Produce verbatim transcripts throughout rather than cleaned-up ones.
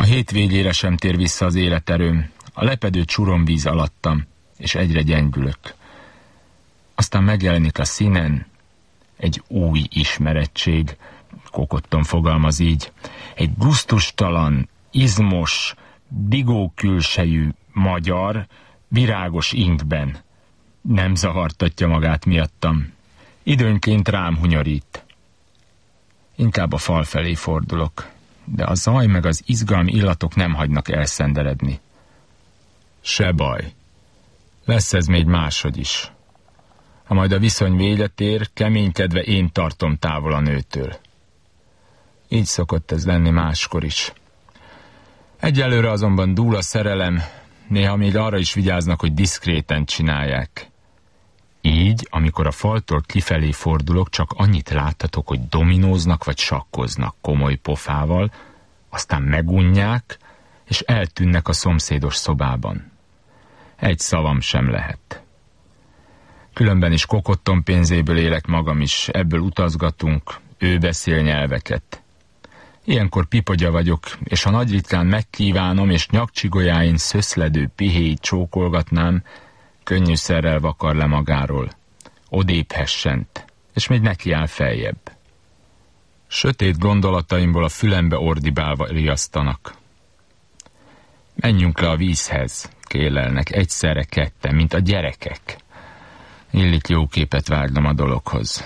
hétvégére sem tér vissza az életerőm, a lepedő csuromvíz alattam, és egyre gyengülök. Aztán megjelenik a színen egy új ismerettség, Kokotton fogalmaz így, egy gusztustalan, izmos, digó külsejű magyar, virágos inkben. Nem zavartatja magát miattam. Időnként rám hunyorít. Inkább a fal felé fordulok, de a zaj meg az izgalmi illatok nem hagynak elszenderedni. Se baj. Lesz ez még máshogy is. Ha majd a viszony véget ér, keménykedve én tartom távol a nőtől. Így szokott ez lenni máskor is. Egyelőre azonban dúl a szerelem, néha még arra is vigyáznak, hogy diszkréten csinálják. Így, amikor a faltól kifelé fordulok, csak annyit láttatok, hogy dominóznak vagy sakkoznak komoly pofával, aztán megunják, és eltűnnek a szomszédos szobában. Egy szavam sem lehet. Különben is Kokotton pénzéből élek magam is, ebből utazgatunk, ő beszél nyelveket. Ilyenkor pipogya vagyok, és ha nagy ritkán megkívánom, és nyakcsigolyáin szöszledő pihéit csókolgatnám, könnyűszerrel vakar le magáról. Odébb hessent, és még nekiáll feljebb. Sötét gondolataimból a fülembe ordibálva riasztanak. Menjünk le a vízhez, kérlelnek, egyszerre ketten, mint a gyerekek. Illik jó képet vágnom a dologhoz.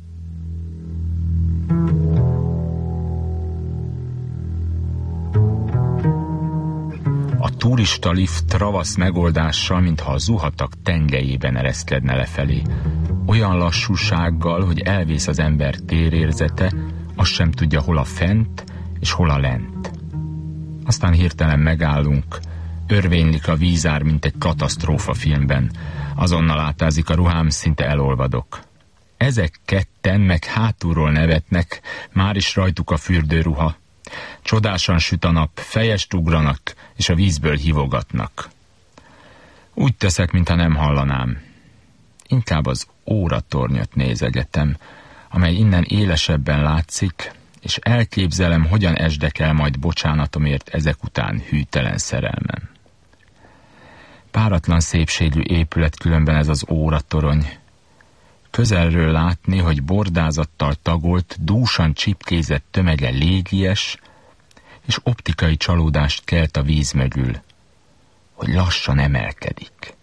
A turista lift ravasz megoldással, mintha a zuhatag tengelyében ereszkedne lefelé. Olyan lassúsággal, hogy elvész az ember térérzete, azt sem tudja, hol a fent és hol a lent. Aztán hirtelen megállunk, örvénylik a vízár, mint egy katasztrófa filmben. Azonnal átázik a ruhám, szinte elolvadok. Ezek ketten meg hátulról nevetnek, már is rajtuk a fürdőruha. Csodásan süt a nap, fejest ugranak, és a vízből hívogatnak. Úgy teszek, mintha nem hallanám. Inkább az óratornyot nézegetem, amely innen élesebben látszik, és elképzelem, hogyan esdek el majd bocsánatomért ezek után hűtelen szerelmem. Páratlan szépségű épület különben ez az óratorony. Közelről látni, hogy bordázattal tagolt, dúsan csipkézett tömege légies, és optikai csalódást kelt a víz mögül, hogy lassan emelkedik.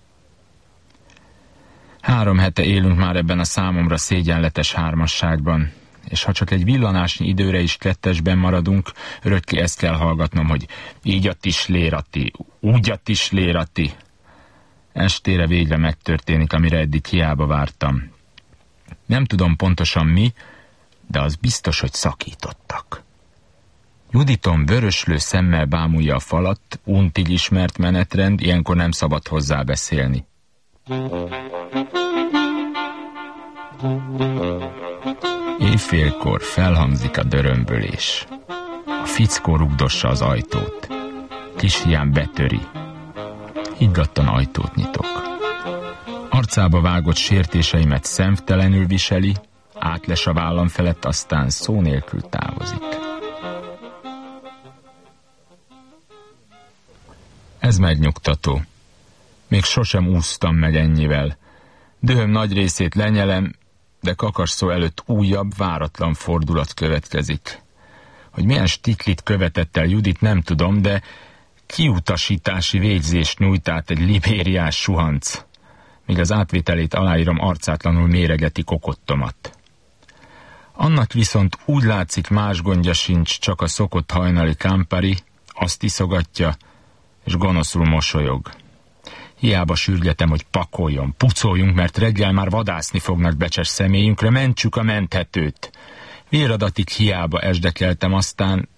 Három hete élünk már ebben a számomra szégyenletes hármasságban, és ha csak egy villanásnyi időre is kettesben maradunk, örökké ezt kell hallgatnom, hogy így a tislérati, úgy a tislérati. Estére végre megtörténik, amire eddig hiába vártam. Nem tudom pontosan mi, de az biztos, hogy szakítottak. Juditon vöröslő szemmel bámulja a falat, untig ismert menetrend, ilyenkor nem szabad hozzá beszélni. Éjfélkor felhangzik a dörömbölés. A fickó rugdossa az ajtót. Kisfiám betöri. Higgadtan ajtót nyitok. Arcába vágott sértéseimet szemtelenül viseli, átles a vállam felett, aztán szó nélkül távozik. Ez megnyugtató. Még sosem úsztam meg ennyivel. Dühöm nagy részét lenyelem, de kakasszó előtt újabb, váratlan fordulat következik. Hogy milyen stiklit követett el Judit, nem tudom, de kiutasítási végzést nyújt át egy libériás suhanc, míg az átvételét aláírom, arcátlanul méregeti Kokottomat. Annak viszont úgy látszik, más gondja sincs, csak a szokott hajnali Campari, azt iszogatja, és gonoszul mosolyog. Hiába sürgetem, hogy pakoljon, pucoljunk, mert reggel már vadászni fognak becses személyünkre, mentsük a menthetőt. Véradatig hiába esdekeltem, aztán...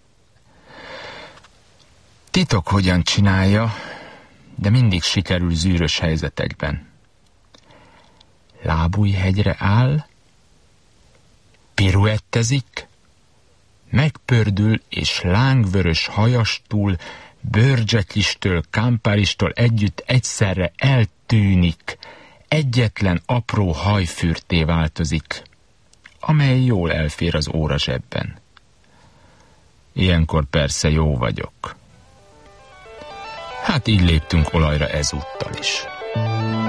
Titok hogyan csinálja, de mindig sikerül zűrös helyzetekben. Lábújhegyre áll, piruettezik, megpördül, és lángvörös hajastól, Bőrdzsekistől, Camparistól együtt egyszerre eltűnik, egyetlen apró hajfürtté változik, amely jól elfér az óra zsebben. Ilyenkor persze jó vagyok. Hát így léptünk olajra ezúttal is.